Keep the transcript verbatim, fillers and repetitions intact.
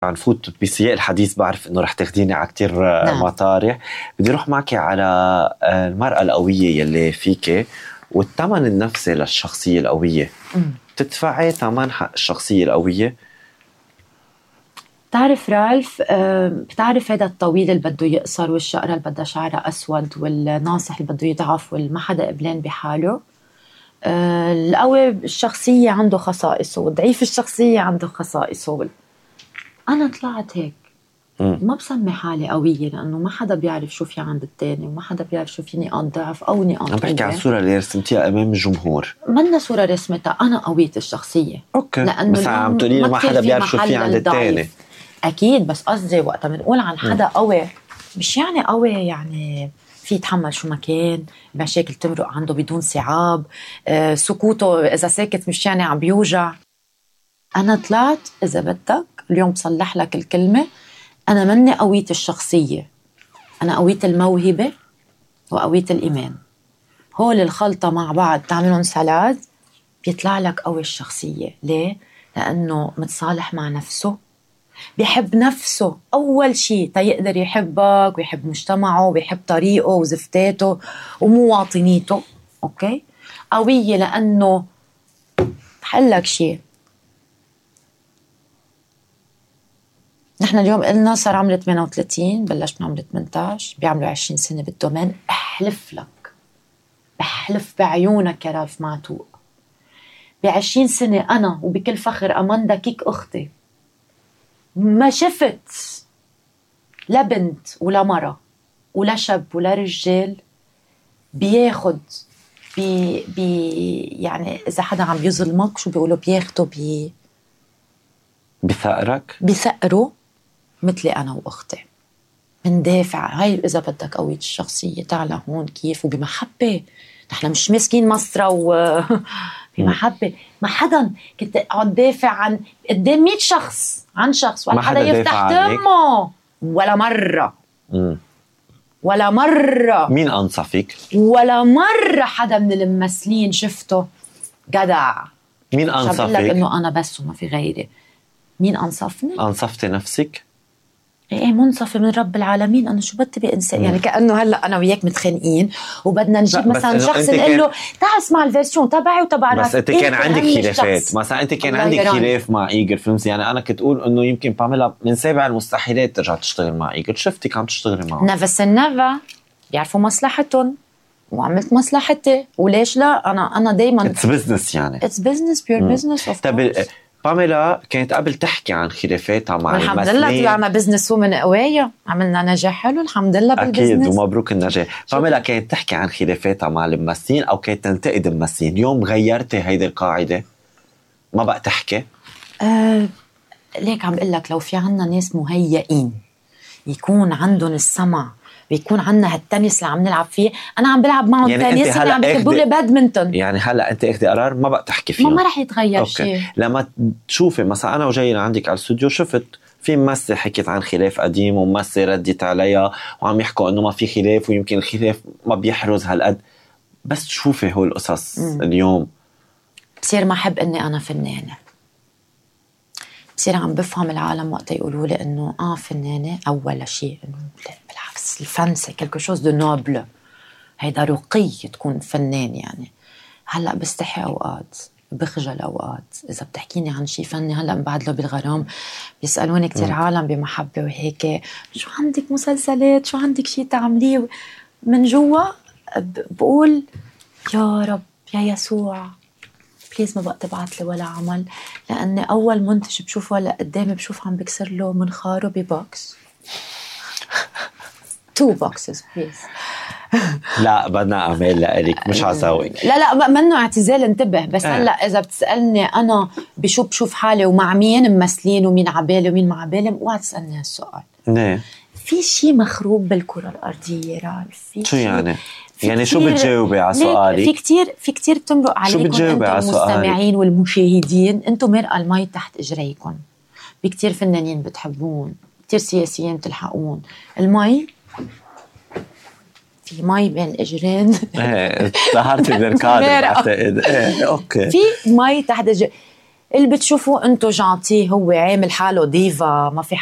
نفوت بسياق الحديث. بعرف انه رح تاخديني على كتير نعم. مطارح. بدي اروح معك على المرأة القوية يلي فيك والثمن النفسي للشخصية القوية. مم. تدفعي ثمن حق الشخصية القوية؟ بتعرف رالف، أه بتعرف هذا الطويل اللي بده يقصر والشقرة اللي بدها شعرها أسود والناصح اللي بده يضعف والما حدا قبلان بحاله. أه القوي الشخصية عنده خصائصه والضعيف الشخصية عنده خصائصه. أنا طلعت هيك. مم. ما بسمي حالي قوية لأنه ما حدا بيعرف شو في عند التاني وما حدا بيعرف شو في نقاط ضعف أو نقاط عم بحكي على الصورة اللي رسمتيها أمام الجمهور. منا صورة رسمتها أنا قوية الشخصية. أوكي. لأنه بس عم تقولي ما حدا بيعرف شو في عند التاني. أكيد، بس قصدي وقتها بنقول عن حدا قوي مش يعني قوي يعني في يتحمل شو ما كان، مشاكل تمرق عنده بدون صعاب، آه سكوته إذا ساكت مش يعني عم بيوجع. أنا طلعت إذا بدك اليوم بصلح لك الكلمة، أنا مني قوية الشخصية، أنا قوية الموهبة وقوية الإيمان. هول الخلطة مع بعض تعملون سلاد بيطلع لك قوي الشخصية. ليه؟ لأنه متصالح مع نفسه، بيحب نفسه أول شيء تيقدر يحبك ويحب مجتمعه ويحب طريقه وزفتاته ومواطنيته. أوكي؟ قوية لأنه بحلك شيء. نحن اليوم قلنا صار عمره ثمانية وثلاثين، بلش من عمره ثمانية عشر، بيعملوا عشرين سنة بالدومين. أحلف لك، بحلف بعيونك يا رالف معتوق، بعشرين سنة أنا وبكل فخر أماندا كيك أختي ما شفت لا بنت ولا مرة ولا شاب ولا رجال بياخد بي بي يعني إذا حدا عم بيظلمك شو بيقولوا بياخدوا بي بثأرك بثأروا مثلي أنا وأختي. من دافع هاي إذا بدك قوية الشخصية. تعال هون كيف وبمحبة. نحن مش مسكين مصرة و بمحبة. ما حدا كنت أقعد دافع عن قدام مئة شخص عن شخص ولا حدا يفتح تمه ولا مرة. مم. ولا مرة. مين أنصفك؟ ولا مرة حدا من الممثلين شفته جدع. مين أنصفك؟ شو بقول لك إنه أنا بس وما في غيري. مين أنصفني؟ أنصفتي نفسك؟ ايه منصفة من رب العالمين. انا شو بدي بانسان يعني كانه هلا انا وياك متخانقين وبدنا نجيب مثلا شخص نقول له تعال اسمع الفيرسيون تبعي وتبع بس انت كان عندك خلافات. مثلا انت كان عندك خلاف مع ايجر فهمتي. يعني انا كنت اقول انه يمكن بعملها من سابع المستحيلات ترجع تشتغل مع ايجر. شفتك عم تشتغلي معه. نفس النفا بيعرفوا مصلحتهم وعملت مصلحتي وليش لا. انا انا دايما اتس بزنس يعني اتس بزنس بيور بزنس. طب باميلا كانت قبل تحكي عن خلافاتها مع الممثلين. الحمد لله طلعنا بزنس ومن قوايا عملنا نجاح حلو الحمد لله بالبزنس. أكيد ومبروك النجاح. باميلا كانت تحكي عن خلافاتها مع الممثلين أو كانت تنتقد الممثلين. اليوم غيرتي هيدي القاعدة ما بقى تحكي؟ أه ليك عم بقول لك لو في عنا ناس مهيئين يكون عندهم السمع بيكون عنا هالتنس اللي عم نلعب فيه. أنا عم بلعب معهم يعني تنس اللي عم بيكتبوا لي بادمنتون. يعني هلأ أنت اخدي قرار ما بقى تحكي فيه. ما ما رح يتغير شيء. لما تشوفي مثلا أنا وجاي عندك على الاستوديو شفت في ممثل حكيت عن خلاف قديم وممثل ردت عليها وعم يحكوا إنه ما في خلاف ويمكن الخلاف ما بيحرز هالقد. بس تشوفي هول القصص اليوم بصير ما أحب إني أنا فنانة. بصير عم بفهم العالم وقت يقولوا لي إنه آه فنانة أول شيء إنه بالعكس الفن c'est quelque chose de noble. هيدا رقي تكون فنان يعني. هلأ بستحي أوقات بخجل أوقات إذا بتحكيني عن شي فني. هلأ بعد له بالغرام بيسألوني كتير م. عالم بمحبة وهيك شو عندك مسلسلات شو عندك شي تعمليه. من جوا بقول يا رب يا يسوع بليز ما بقى تبعت لي ولا عمل. لأني أول منتج بشوفه هلأ قدامي بشوف عم بكسر له منخاره ببوكس تو بوكسز بليز. لا بدنا أعمل لك مش عزاوك. لا لا منه اعتزال انتبه. بس آه. هلا إذا بتسألني أنا بشو بشوف حالي ومع مين ممثلين ومين عبالي ومين مع عبالي اوعى تسألني هالسؤال. ليه؟ في شيء مخروب بالكرة الأرضية رالف. شو يعني؟ يعني شو بتجاوبي على سؤالي؟ في كتير في كتير بتمرق عليكم انتم المستمعين والمشاهدين. انتم مرقى المي تحت اجريكم. في كتير فنانين بتحبون كتير سياسيين بتلحقون. المي في مي بين الاجرين. ايه طهرتي بالكادر بعتقد. ايه اوكي في مي تحت اجر. اللي بتشوفوه انتو جانتي هو عامل حاله ديفا، ما في